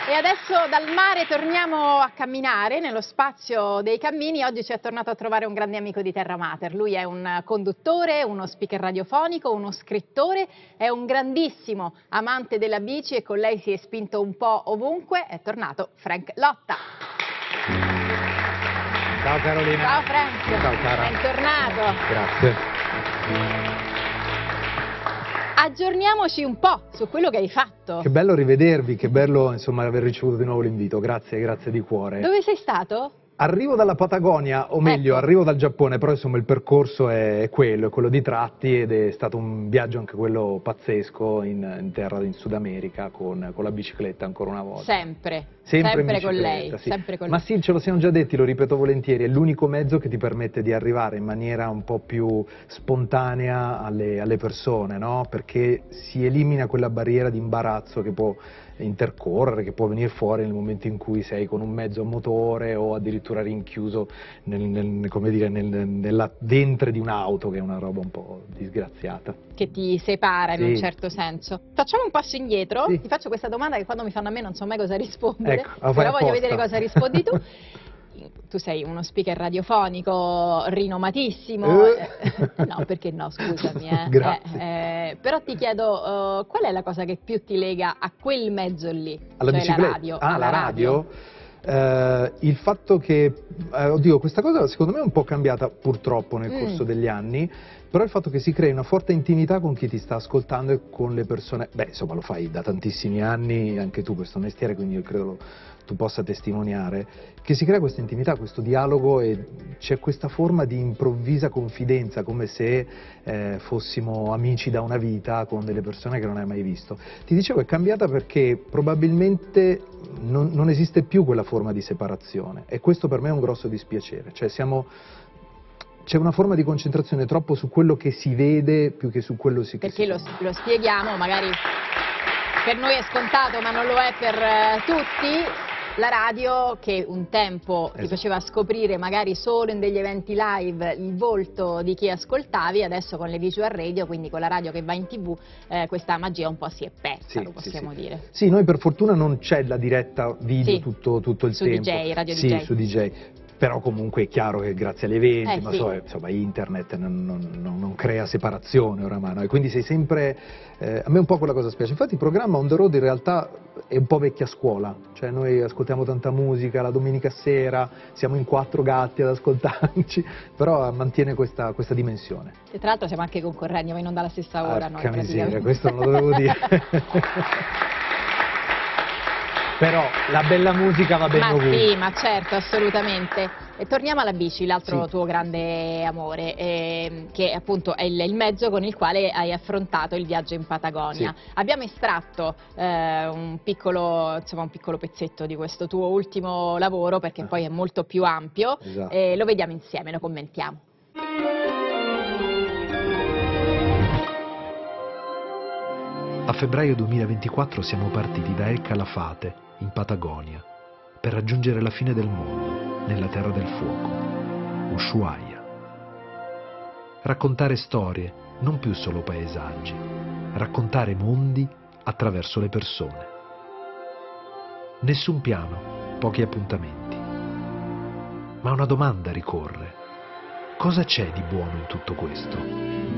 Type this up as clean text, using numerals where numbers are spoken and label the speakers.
Speaker 1: E adesso dal mare torniamo a camminare nello spazio dei cammini. Oggi ci è tornato a trovare un grande amico di Terra Mater. Lui è un conduttore, uno speaker radiofonico, uno scrittore, è un grandissimo amante della bici e con lei si è spinto un po' ovunque. È tornato Frank Lotta.
Speaker 2: Ciao Carolina.
Speaker 1: Ciao Frank.
Speaker 2: Ciao cara.
Speaker 1: Bentornato.
Speaker 2: Grazie.
Speaker 1: Aggiorniamoci un po' su quello che hai fatto.
Speaker 2: Che bello rivedervi, che bello insomma aver ricevuto di nuovo l'invito. Grazie, grazie di cuore.
Speaker 1: Dove sei stato?
Speaker 2: Arrivo dalla Patagonia, o meglio,
Speaker 1: Ecco.
Speaker 2: arrivo dal Giappone, però insomma il percorso è quello di tratti ed è stato un viaggio anche quello pazzesco in terra, in Sud America, con la bicicletta ancora una volta.
Speaker 1: Sempre
Speaker 2: Sempre
Speaker 1: con lei,
Speaker 2: sì.
Speaker 1: sempre con
Speaker 2: Ma
Speaker 1: lei.
Speaker 2: sì, ce lo siamo già detti, lo ripeto volentieri, è l'unico mezzo che ti permette di arrivare in maniera un po' più spontanea alle persone, no? Perché si elimina quella barriera di imbarazzo che può intercorrere, che può venire fuori nel momento in cui sei con un mezzo a motore o addirittura rinchiuso come dire, nella ventre di un'auto, che è una roba un po' disgraziata.
Speaker 1: Che ti separa in un certo senso. Facciamo un passo indietro,
Speaker 2: Sì.
Speaker 1: ti faccio questa domanda che quando mi fanno a me non so mai cosa rispondere,
Speaker 2: Ecco, la fai
Speaker 1: però voglio
Speaker 2: apposta.
Speaker 1: vedere cosa rispondi tu. Tu sei uno speaker radiofonico rinomatissimo, no perché no scusami,
Speaker 2: Grazie.
Speaker 1: però ti chiedo qual è la cosa che più ti lega a quel mezzo lì,
Speaker 2: Alla
Speaker 1: cioè
Speaker 2: bicicletta?
Speaker 1: la radio,
Speaker 2: Ah,
Speaker 1: alla
Speaker 2: la radio? Il fatto che, oddio, questa cosa secondo me è un po' cambiata purtroppo nel corso degli anni, però il fatto che si crei una forte intimità con chi ti sta ascoltando e con le persone, beh insomma lo fai da tantissimi anni, anche tu questo mestiere, quindi io credo tu possa testimoniare, che si crea questa intimità, questo dialogo e c'è questa forma di improvvisa confidenza, come se fossimo amici da una vita con delle persone che non hai mai visto. Ti dicevo è cambiata perché probabilmente non esiste più quella forma di separazione e questo per me è un grosso dispiacere, cioè c'è una forma di concentrazione troppo su quello che si vede più che su quello che si
Speaker 1: perché
Speaker 2: sente.
Speaker 1: lo spieghiamo, magari per noi è scontato ma non lo è per tutti. La radio che un tempo ti faceva scoprire magari solo in degli eventi live il volto di chi ascoltavi, adesso con le visual radio, quindi con la radio che va in TV, questa magia un po' si è persa, lo possiamo dire.
Speaker 2: Sì, noi per fortuna non c'è la diretta video tutto il
Speaker 1: su
Speaker 2: tempo.
Speaker 1: DJ, radio
Speaker 2: sì,
Speaker 1: DJ.
Speaker 2: Su DJ. Però comunque è chiaro che grazie agli eventi, ma
Speaker 1: sì.
Speaker 2: insomma internet non crea separazione oramai, no? E quindi sei sempre, a me un po' quella cosa spiace, infatti il programma On The Road in realtà è un po' vecchia scuola, cioè noi ascoltiamo tanta musica, la domenica sera siamo in 4 gatti ad ascoltarci, però mantiene questa dimensione.
Speaker 1: E tra l'altro siamo anche concorrenti, andiamo in onda alla stessa ora noi praticamente.
Speaker 2: Questo non lo dovevo dire. Però la bella musica va bene ovunque.
Speaker 1: Sì, ma certo, assolutamente. E torniamo alla bici, l'altro tuo grande amore, che appunto è il mezzo con il quale hai affrontato il viaggio in Patagonia. Abbiamo estratto un piccolo pezzetto di questo tuo ultimo lavoro, perché poi è molto più ampio, e lo vediamo insieme, lo commentiamo.
Speaker 3: A febbraio 2024 siamo partiti da El Calafate, in Patagonia, per raggiungere la fine del mondo, nella terra del fuoco, Ushuaia. Raccontare storie, non più solo paesaggi, raccontare mondi attraverso le persone. Nessun piano, pochi appuntamenti. Ma una domanda ricorre: cosa c'è di buono in tutto questo?